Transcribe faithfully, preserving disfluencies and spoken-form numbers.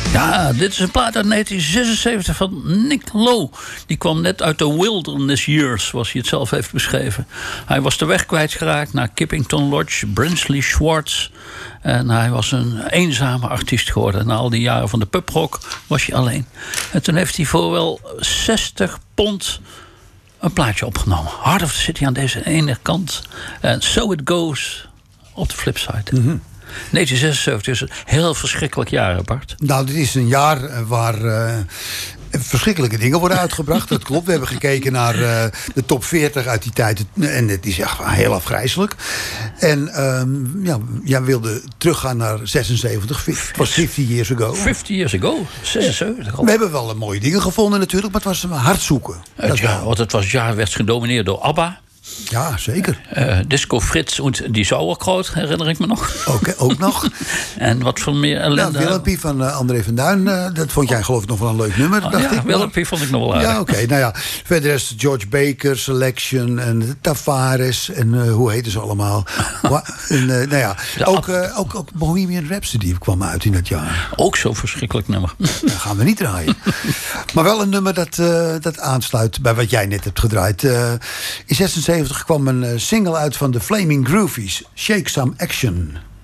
Ja, dit is een plaat uit negentien zesenzeventig van Nick Lowe. Die kwam net uit de wilderness years, zoals hij het zelf heeft beschreven. Hij was de weg kwijtgeraakt naar Kippington Lodge, Brinsley Schwartz. En hij was een eenzame artiest geworden. Na al die jaren van de pubrock was hij alleen. En toen heeft hij voor wel zestig pond een plaatje opgenomen. Heart of the City aan deze ene kant. En So It Goes op de flipside. Mm-hmm. negentien zesenzeventig is een heel verschrikkelijk jaar, Bart. Nou, dit is een jaar waar uh, verschrikkelijke dingen worden uitgebracht. Dat klopt. We hebben gekeken naar uh, de top veertig uit die tijd. En het is echt heel afgrijselijk. En um, ja, jij wilde teruggaan naar zesenzeventig. Het was vijftig years ago. vijftig years ago. zesenzeventig. We hebben wel mooie dingen gevonden natuurlijk. Maar het was hard zoeken. Het jaar, want het was het jaar werd gedomineerd door ABBA. Ja, zeker. Uh, Disco Frits en die Sauerkraut, herinner ik me nog. Oké, ook nog. En wat voor meer ellende. Ja, Willempie van uh, André van Duin, uh, dat vond jij geloof ik nog wel een leuk nummer. Oh, dacht ja, ik Willempie vond ik nog wel aardig. Ja, oké. Okay, nou ja, verder is George Baker, Selection en Tavares en uh, hoe heten ze allemaal. en, uh, nou ja, ook, uh, ook, ook Bohemian Rhapsody kwam uit in dat jaar. Ook zo'n verschrikkelijk nummer. Dat gaan we niet draaien. Maar wel een nummer dat, uh, dat aansluit bij wat jij net hebt gedraaid. Uh, in zesenzeventig kwam een uh, single uit van de Flaming Groovies, Shake Some Action.